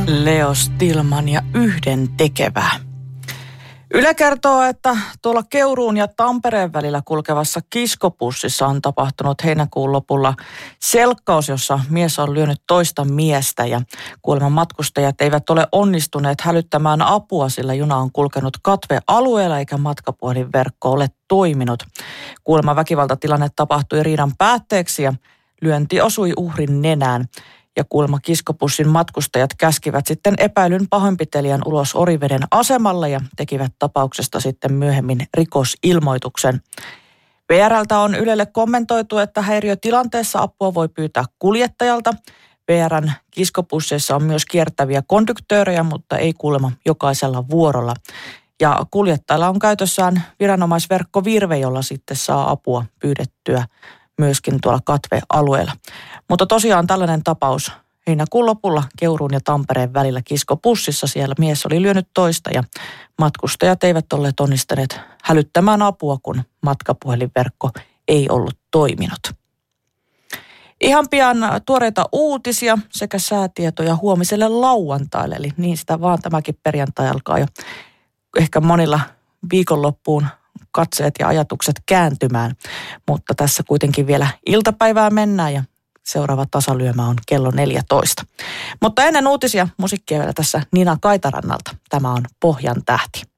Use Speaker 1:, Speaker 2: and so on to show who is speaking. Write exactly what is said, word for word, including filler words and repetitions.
Speaker 1: Leo Stillman ja Yhden tekevää. Yle kertoo, että tuolla Keuruun ja Tampereen välillä kulkevassa kiskobussissa on tapahtunut heinäkuun lopulla selkkaus, jossa mies on lyönyt toista miestä ja kuulemma matkustajat eivät ole onnistuneet hälyttämään apua, sillä juna on kulkenut katvealueella eikä matkapuhelinverkko ole toiminut. Kuulemma väkivaltatilanne tapahtui riidan päätteeksi ja lyönti osui uhrin nenään. Ja kuulemma kiskobussin matkustajat käskivät sitten epäilyn pahoinpitelijän ulos Oriveden asemalle ja tekivät tapauksesta sitten myöhemmin rikosilmoituksen. V R:ltä on Ylelle kommentoitu, että häiriötilanteessa apua voi pyytää kuljettajalta. V R:n kiskobusseissa on myös kiertäviä konduktöörejä, mutta ei kuulemma jokaisella vuorolla. Ja kuljettajalla on käytössään viranomaisverkko Virve, jolla sitten saa apua pyydettyä myöskin tuolla katvealueella. Mutta tosiaan tällainen tapaus heinäkuun lopulla Keuruun ja Tampereen välillä kiskobussissa. Siellä mies oli lyönyt toista ja matkustajat eivät olleet onnistuneet hälyttämään apua, kun matkapuhelinverkko ei ollut toiminut. Ihan pian tuoreita uutisia sekä säätietoja huomiselle lauantaille. Eli niin sitä vaan tämäkin perjantai alkaa jo ehkä monilla viikonloppuun katseet ja ajatukset kääntymään, mutta tässä kuitenkin vielä iltapäivää mennään ja seuraava tasalyömä on kello neljätoista. Mutta ennen uutisia musiikkia vielä tässä Nina Kaitarannalta. Tämä on Pohjan tähti.